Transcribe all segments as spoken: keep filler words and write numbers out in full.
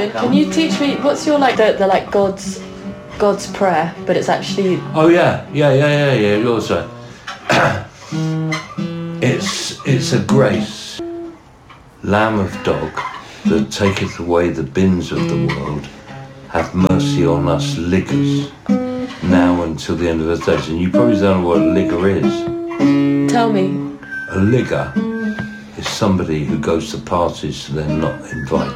good. Can you teach me, what's your, like, the, the like, God's, God's prayer, but it's actually... Oh, yeah, yeah, yeah, yeah, yeah, yours, right. It's, it's a grace. Lamb of dog that taketh away the bins of the world, have mercy on us liggers, now until the end of the days. And you probably don't know what a ligger is. Tell me. A ligger is somebody who goes to parties they're not invited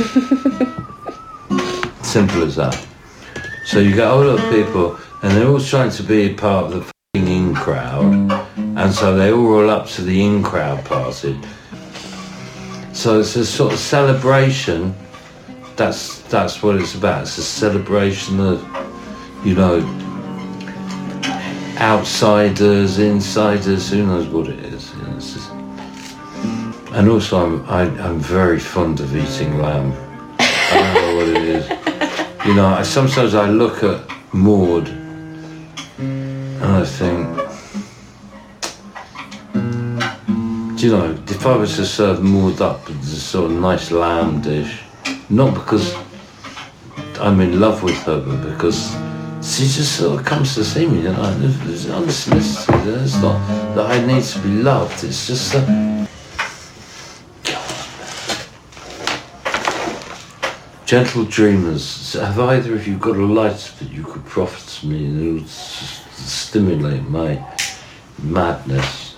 to. Simple as that. So you get older people and they're all trying to be part of the f***ing in crowd, and so they all roll up to the in crowd party. So it's a sort of celebration. That's that's what it's about. It's a celebration of, you know, outsiders, insiders. Who knows what it is? You know, it's just... And also, I'm I, I'm very fond of eating lamb. I don't know what it is. You know, I, sometimes I look at Maud and I think, do you know, if I was to serve Maud up with a sort of nice lamb dish, not because I'm in love with her, but because she just sort of comes to see me, you know, there's unsolicited, it's not that I need to be loved, it's just that... Gentle dreamers, have either of you got a light that you could profit me and it would s- stimulate my madness?